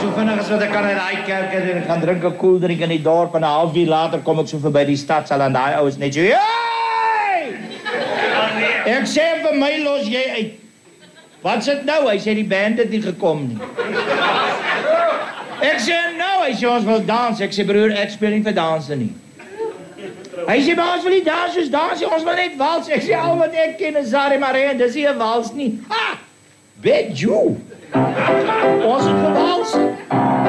zo vinnig as wat ek kan uit daai kerk en ek gaan drink 'n koeldrink in die dorp en 'n halfuur later kom ek so verby die stadsaal en daai ouens net so, "Hey! Ek sê vir my los jy uit." Wat sit nou? Hy sê die band het nie gekom nie. Ek sê nou, hy sê ons wil dans. Ek sê broer, ek speel nie vir dansen nie. Hy sê maar ons wil nie dans soos dans, ons wil net wals. Ek sê al wat ek ken is Zari Marie en dis nie 'n wals nie. Ha! Bed you. Ons het gewals.